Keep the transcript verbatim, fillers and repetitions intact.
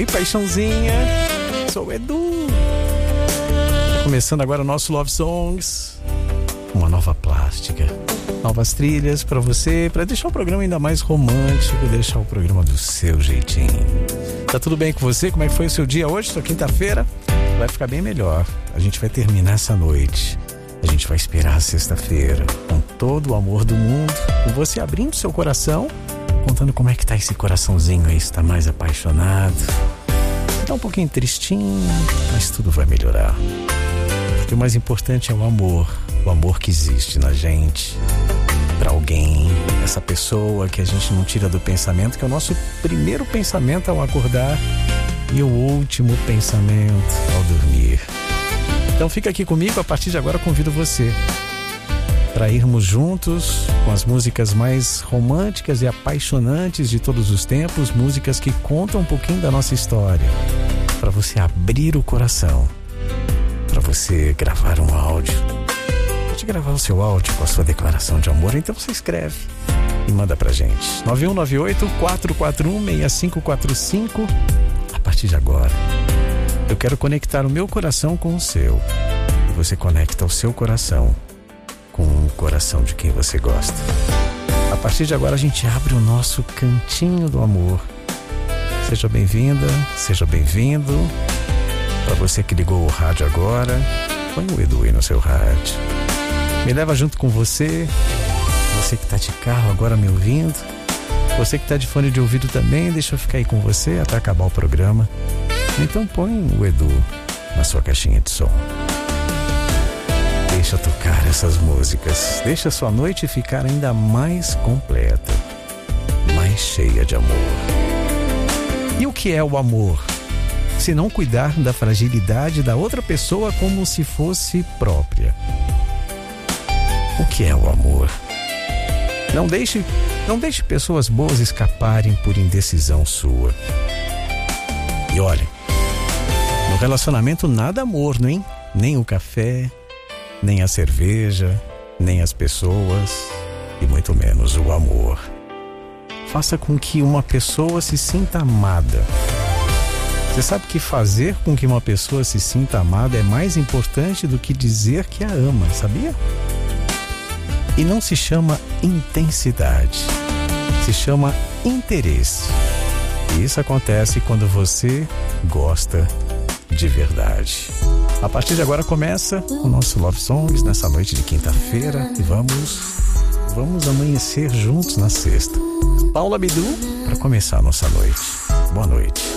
Oi, paixãozinha. Sou o Edu. Começando agora o nosso Love Songs. Uma nova plástica. Novas trilhas pra você, pra deixar o programa ainda mais romântico, deixar o programa do seu jeitinho. Tá tudo bem com você? Como é que foi o seu dia hoje? Sua quinta-feira? Vai ficar bem melhor. A gente vai terminar essa noite. A gente vai esperar a sexta-feira com todo o amor do mundo. E você abrindo seu coração, contando como é que tá esse coraçãozinho aí, se tá mais apaixonado. Tá um pouquinho tristinho, mas tudo vai melhorar. Porque o mais importante é o amor. O amor que existe na gente, pra alguém, essa pessoa que a gente não tira do pensamento, que é o nosso primeiro pensamento ao acordar e o último pensamento ao dormir. Então fica aqui comigo, a partir de agora convido você para irmos juntos com as músicas mais românticas e apaixonantes de todos os tempos, músicas que contam um pouquinho da nossa história, para você abrir o coração, para você gravar um áudio. Pode gravar o seu áudio com a sua declaração de amor, então você escreve e manda pra gente. nove um nove oito, quatro quatro um, seis cinco quatro cinco. A partir de agora, eu quero conectar o meu coração com o seu. E você conecta o seu coração com o coração de quem você gosta. A partir de agora a gente abre o nosso cantinho do amor. Seja bem-vinda, seja bem-vindo. Para você que ligou o rádio agora, põe o Edu aí no seu rádio. Me leva junto com você. Você que tá de carro agora me ouvindo. Você que tá de fone de ouvido também, deixa eu ficar aí com você até acabar o programa. Então põe o Edu na sua caixinha de som. Deixa tocar essas músicas. Deixa a sua noite ficar ainda mais completa, mais cheia de amor. E o que é o amor? Se não cuidar da fragilidade da outra pessoa como se fosse própria. O que é o amor? Não deixe, não deixe pessoas boas escaparem por indecisão sua. E olha, no relacionamento nada morno, hein? Nem o café, nem a cerveja, nem as pessoas e muito menos o amor. Faça com que uma pessoa se sinta amada. Você sabe que fazer com que uma pessoa se sinta amada é mais importante do que dizer que a ama, sabia? E não se chama intensidade, se chama interesse. E isso acontece quando você gosta de verdade. A partir de agora começa o nosso Love Songs nessa noite de quinta-feira e vamos, vamos amanhecer juntos na sexta. Paula Bidu para começar a nossa noite. Boa noite.